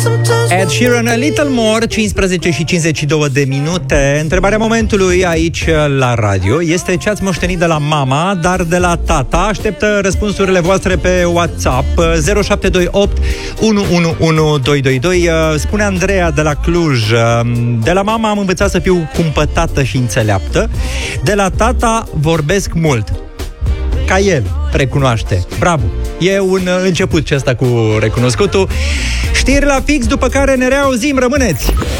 Ed Sheeran, A Little More, 15 și 52 de minute. Întrebarea momentului aici la radio este ce ați moștenit de la mama, dar de la tata. Așteptă răspunsurile voastre pe WhatsApp 0728 111222. Spune Andreea de la Cluj: de la mama am învățat să fiu cumpătată și înțeleaptă. De la tata vorbesc mult. Ca el recunoaște. Bravo! E un început ce asta cu recunoscutul. Știri la fix, după care ne reauzim. Rămâneți!